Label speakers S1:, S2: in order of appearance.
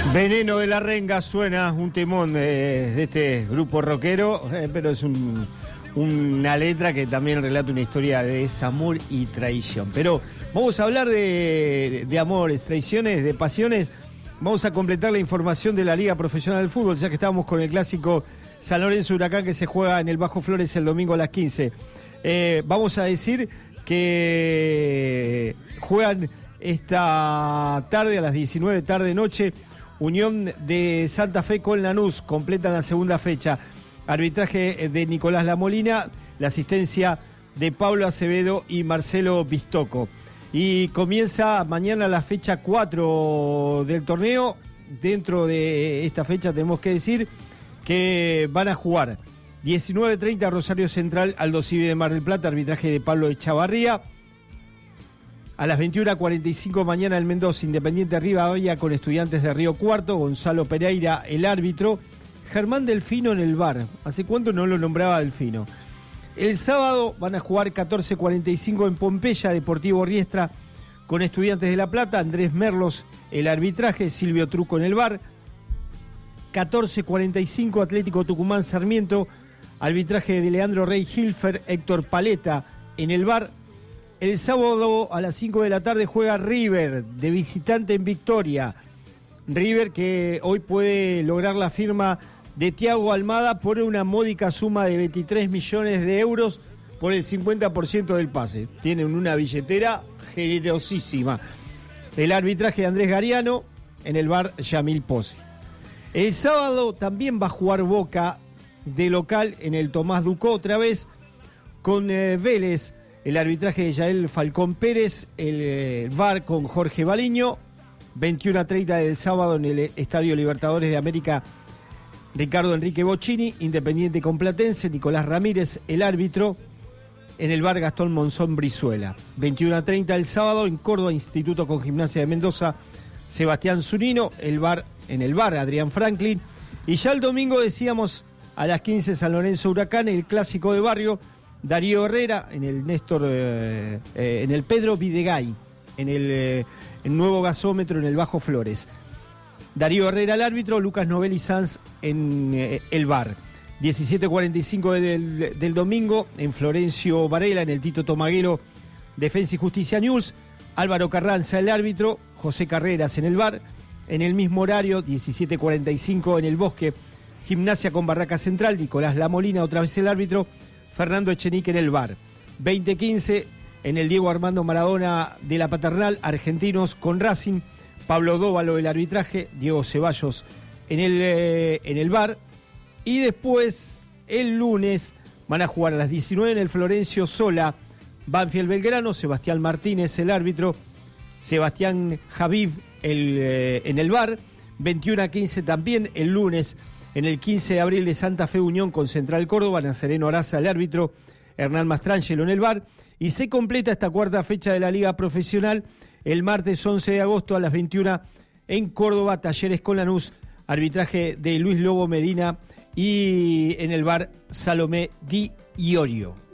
S1: Veneno de la Renga suena un temón de este grupo rockero, pero es una letra que también relata una historia de desamor y traición. Pero vamos a hablar de amores, traiciones, de pasiones. Vamos a completar la información de la Liga Profesional del Fútbol, ya que estamos con el clásico San Lorenzo Huracán que se juega en el Bajo Flores el domingo a las 15. Vamos a decir que juegan esta tarde a las 19 tarde-noche Unión de Santa Fe con Lanús, completan la segunda fecha. Arbitraje de Nicolás Lamolina, la asistencia de Pablo Acevedo y Marcelo Bistoco. Y comienza mañana la fecha 4 del torneo. Dentro de esta fecha tenemos que decir que van a jugar 19:30 Rosario Central, Aldo Civi de Mar del Plata, arbitraje de Pablo Echavarría. A las 21:45 mañana el Mendoza, Independiente Rivadavia con Estudiantes de Río Cuarto, Gonzalo Pereira el árbitro, Germán Delfino en el VAR. ¿Hace cuánto no lo nombraba Delfino? El sábado van a jugar 14:45 en Pompeya, Deportivo Riestra con Estudiantes de La Plata, Andrés Merlos el arbitraje, Silvio Truco en el VAR. 14:45 Atlético Tucumán Sarmiento, arbitraje de Leandro Rey Hilfer, Héctor Paleta en el VAR. El sábado a las 5 de la tarde juega River, de visitante en Victoria. River que hoy puede lograr la firma de Thiago Almada por una módica suma de 23 millones de euros por el 50% del pase. Tienen una billetera generosísima. El arbitraje de Andrés Gariano, en el VAR Yamil Pose. El sábado también va a jugar Boca de local en el Tomás Ducó otra vez con Vélez. El arbitraje de Yael Falcón Pérez, el VAR con Jorge Baliño, 21:30 del sábado en el Estadio Libertadores de América, Ricardo Enrique Bocchini, Independiente con Platense, Nicolás Ramírez, el árbitro, en el VAR Gastón Monzón Brizuela. 21:30 el sábado en Córdoba, Instituto con Gimnasia de Mendoza, Sebastián Zunino, en el VAR Adrián Franklin, y ya el domingo decíamos a las 15 San Lorenzo Huracán, el clásico de barrio, Darío Herrera en el Néstor, en el Pedro Videgay, en el nuevo gasómetro en el Bajo Flores. Darío Herrera el árbitro, Lucas Novelli Sanz en el VAR. 17:45 del domingo en Florencio Varela, en el Tito Tomaguero, Defensa y Justicia News, Álvaro Carranza el árbitro, José Carreras en el VAR. En el mismo horario, 17:45 en el Bosque, Gimnasia con Barraca Central, Nicolás Lamolina otra vez el árbitro, Fernando Echenique en el VAR. 20:15 en el Diego Armando Maradona de la Paternal, Argentinos con Racing, Pablo Dóvalo el arbitraje, Diego Ceballos en el VAR. Y después, el lunes, van a jugar a las 19 en el Florencio Sola, Banfield Belgrano, Sebastián Martínez el árbitro, Sebastián Javib en el VAR. 21:15 también el lunes en el 15 de abril de Santa Fe Unión con Central Córdoba, Nazareno Araza el árbitro, Hernán Mastrangelo en el VAR. Y se completa esta cuarta fecha de la Liga Profesional el martes 11 de agosto a las 21 en Córdoba, Talleres con Lanús, arbitraje de Luis Lobo Medina y en el VAR Salomé Di Iorio.